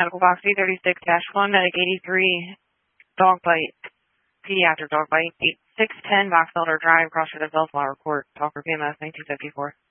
Medical box B36-1, medic 83, dog bite, pediatric dog bite, 610 Box Elder Drive, Cross River, Bellflower Court, Talker PMS 1954.